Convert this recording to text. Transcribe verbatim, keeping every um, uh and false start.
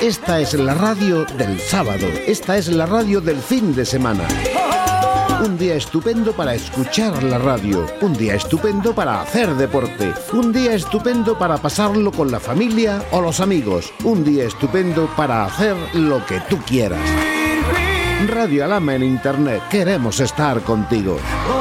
Esta es la radio del sábado. Esta es la radio del fin de semana. Un día estupendo para escuchar la radio. Un día estupendo para hacer deporte. Un día estupendo para pasarlo con la familia o los amigos. Un día estupendo para hacer lo que tú quieras. Radio Alhama en internet. Queremos estar contigo.